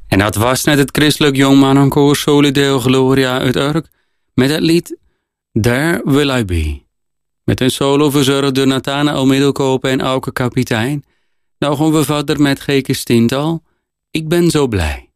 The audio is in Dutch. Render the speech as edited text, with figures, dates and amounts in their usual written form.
En dat was net het christelijk jongmannenkoor Soli Deo Gloria uit Urk met het lied There Will I Be. Met een solo verzorgd door Nathanael Middelkopen en Auke Kapitein. Nou gaan we verder met Geke Stiental. Ik ben zo blij.